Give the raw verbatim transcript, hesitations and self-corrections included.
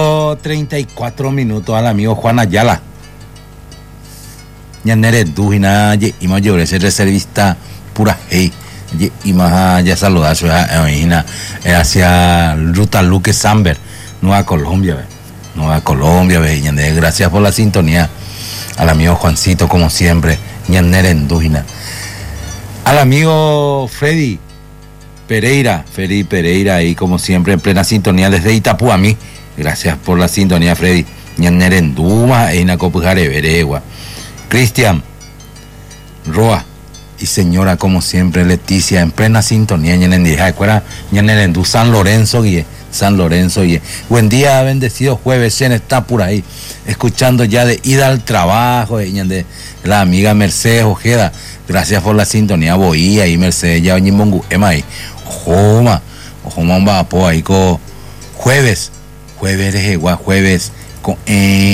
treinta y cuatro minutos al amigo Juan Ayala. Ya nere dujina ye ima llore ese reservista pura hey ye ima ya saludar su hija hacia Ruta Luque Samber, Nueva Colombia, ve. Nueva Colombia, ve. Ñande, gracias por la sintonía. Al amigo Juancito, como siempre, ya nere dujina. Al amigo Freddy Pereira, Freddy Pereira ahí como siempre en plena sintonía desde Itapuamí. Gracias por la sintonía, Freddy. Ñanerenduma, Eina Copujare Veregua. Cristian Roa y señora como siempre Leticia en plena sintonía. Ñanerendú San Lorenzo y San Lorenzo y buen día, bendecido jueves. En está por ahí escuchando ya de ida al trabajo de la amiga Mercedes Ojeda. Gracias por la sintonía. Boía y Mercedes ya Ñimongu Emai. Ojoma, ojoma un vapo ahí con jueves. Jueves de jueves con eh